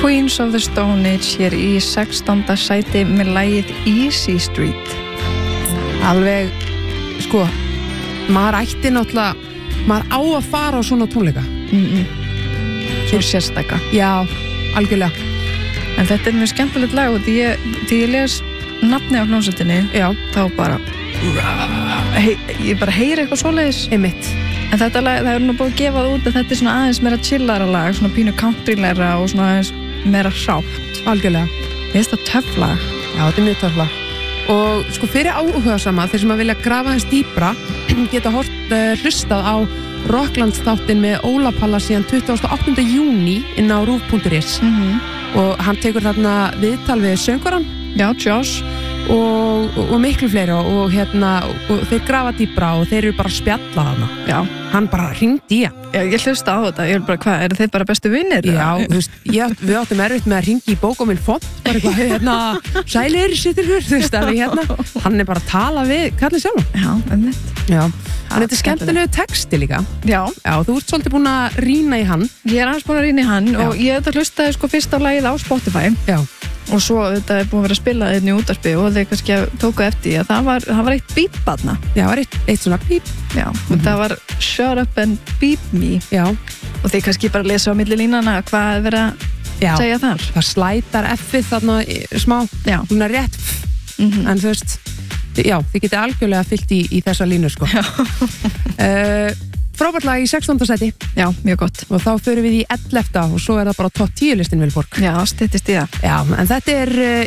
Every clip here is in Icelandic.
Queens of the Stone Age hér í 16. sæti með lagið Easy Street. Alveg, sko, maður ætti náttúrulega, maður á að fara á svona tónleika. Svo sérstaka. Já, algjörlega. En þetta er mjög skemmtilegt lag og því ég les nafni á hljómsveitinni, þá bara ég bara heyri eitthvað svoleiðis. Einmitt. En þetta lag, það er nú búið að gefa það út að þetta er svona aðeins meira chillara lag, svona pínu countrylegra og svona aðeins meira hrátt. Algjörlega. Ég veist það töff lag. Já, þetta er mjög töff lag. Og sko fyrir áhugasama, þeir sem að vilja grafa þess dýpra, geta hlustað á Rocklands-þáttinn með Óla Palla síðan 28. júní inn á rúv.is og hann tekur þarna viðtal við söngvarann. Já, Josh. Og miklu fleiri og þeir grafa dýpra og þeir eru bara að spjalla þarna. Já. Hann bara hringdi í hann. Já, ég hlusta á þetta, ég er bara, hvað, eru þeir bara bestu vinnir? Já, þú veist, við áttum erfitt með að hringi í bók og minn font, bara eitthvað, sælir, sittur hver, þú veist, hann er bara að tala við kallið sjálf. Já, einmitt. Já, hann þetta er skemmtilegu texti líka. Já. Já, þú ert svolítið búin að rýna í hann. Ég er aðeins búin að rýna í hann og ég hlustaði sko fyrst á lagið á Spotify. Já. Og svo þetta er búin að vera að spila þetta í útvarpi og þeir kannski tóku eftir að það var eitt beep þarna. Já, það var eitt svona beep. Já, og það var Shut Up and Beep Me. Já. Og þeir kannski bara lesa á milli línana hvað er verið að segja þar. Það slætar F-ið þarna smá. Já. Hún er rétt. En þú veist, já, þið getið algjörlega fyllt í þessa línu, sko. Já. Frábært lag í 16. sæti. Já, mjög gott. Og þá förum við í 11. og svo er það bara topp 10 listin Vilborg. Já, styttist í það. Já, en þetta er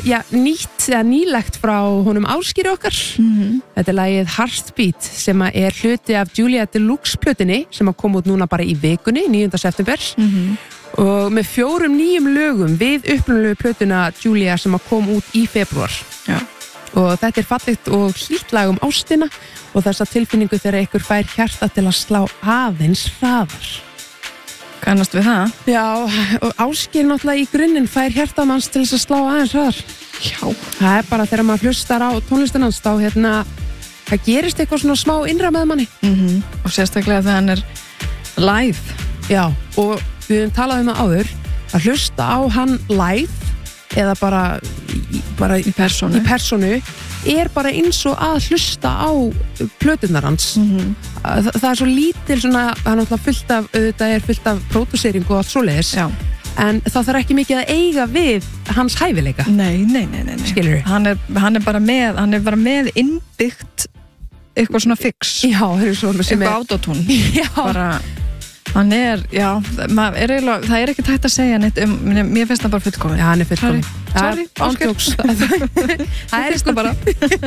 nýlegt frá honum Ásgeiri okkar. Þetta er lagið Heartbeat sem er hluti af Julia Deluxe plötunni sem kom út núna bara í vikunni, 9. september. Og með 4 nýjum lögum við upprunalegu plötuna Julia sem kom út í febrúar. Já. Og þetta er fallegt og hlýtt lag um ástina og þessa tilfinningu þegar einhver fær hjarta til að slá aðeins hraðar. Kannast við það? Já, og Ásgeir náttúrulega í grunninn fær hjartamanns til þess að slá aðeins hraðar. Já. Það er bara þegar maður hlustar á tónlistinans þá það gerist eitthvað svona smá innra með manni. Og sérstaklega þegar hann er live. Já, og við höfum talað um það áður að hlusta á hann live eða bara í persónu er bara eins og að hlusta á plöturnar hans. Það er svo lítil svona, hann er fullt af pródúseringu og allt svoleiðis. Já. En það þarf ekki mikið að eiga við hans hæfileika. Nei. Skilurðu? Hann er bara með innbyggt eitthvað svona fix. Já, eitthvað autotune. Já. Bara hann það er ekki tægt að segja neitt mér finnst það bara fullkomið. Já, hann er fullkomið. Sorry, Ásgeir. Það er sko bara.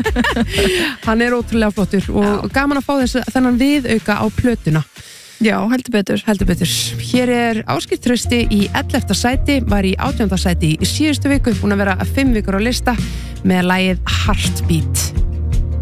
Hann er ótrúlega flottur og gaman að fá þennan viðauka á plötuna. Já, heldur betur. Hér er Ásgeir Trausti í 11. sæti, var í 18. sæti í síðustu viku, búin að vera 5 vikur á lista með lagið Heartbeat.